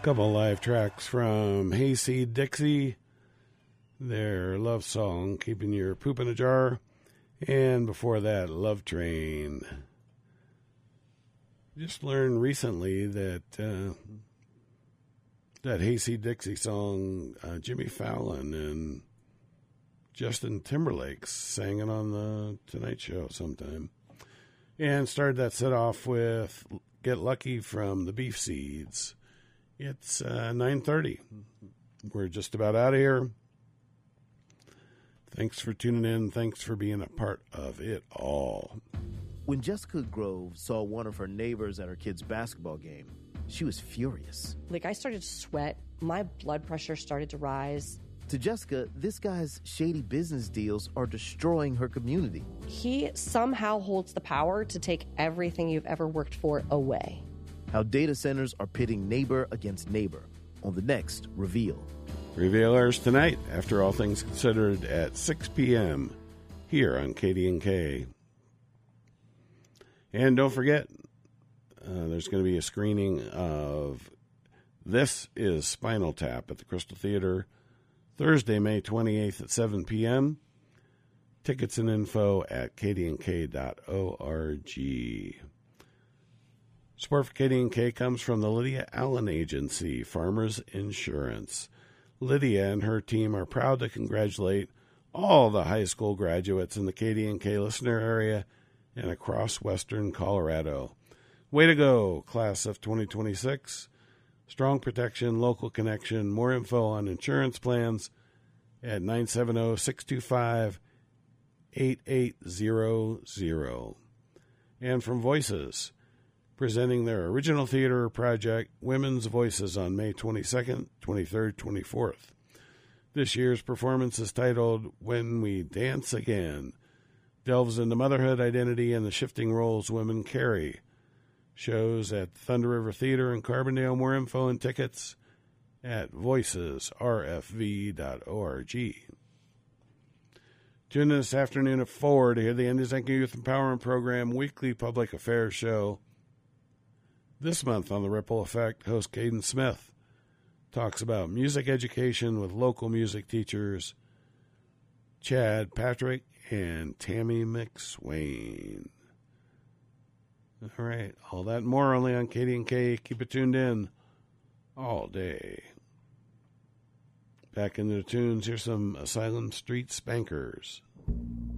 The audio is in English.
Couple live tracks from Hayseed Dixie, their love song, Keeping Your Poop in a Jar, and before that, Love Train. Just learned recently that that Hayseed Dixie song, Jimmy Fallon and Justin Timberlake sang it on the Tonight Show sometime. And started that set off with Get Lucky from the Beef Seeds. It's 9:30. We're just about out of here. Thanks for tuning in. Thanks for being a part of it all. When Jessica Grove saw one of her neighbors at her kid's basketball game, she was furious. I started to sweat. My blood pressure started to rise. To Jessica, this guy's shady business deals are destroying her community. He somehow holds the power to take everything you've ever worked for away. How data centers are pitting neighbor against neighbor on the next Reveal. Reveal airs tonight, after all things considered, at 6 p.m. here on KDNK. And don't forget, there's going to be a screening of This is Spinal Tap at the Crystal Theater Thursday, May 28th at 7 p.m. Tickets and info at kdnk.org. Support for KDNK comes from the Lydia Allen Agency, Farmers Insurance. Lydia and her team are proud to congratulate all the high school graduates in the KDNK listener area and across western Colorado. Way to go, class of 2026. Strong protection, local connection. More info on insurance plans at 970-625-8800. And from Voices, presenting their original theater project, Women's Voices, on May 22nd, 23rd, 24th. This year's performance is titled When We Dance Again. Delves into motherhood, identity, and the shifting roles women carry. Shows at Thunder River Theater in Carbondale. More info and tickets at voicesrfv.org. Tune in this afternoon at 4 to hear the Indians Youth Empowerment Program weekly public affairs show. This month on The Ripple Effect, host Caden Smith talks about music education with local music teachers Chad Patrick and Tammy McSwain. All right, all that and more only on KDNK. Keep it tuned in all day. Back into the tunes, here's some Asylum Street Spankers.